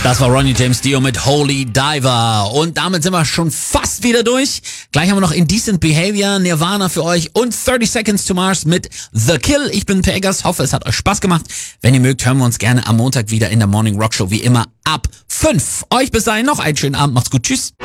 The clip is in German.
Das war Ronnie James Dio mit Holy Diver. Und damit sind wir schon fast wieder durch. Gleich haben wir noch Indecent Behavior, Nirvana für euch und 30 Seconds to Mars mit The Kill. Ich bin Pegas, hoffe es hat euch Spaß gemacht. Wenn ihr mögt, hören wir uns gerne am Montag wieder in der Morning Rock Show, wie immer ab 5. Euch bis dahin noch einen schönen Abend, macht's gut, tschüss.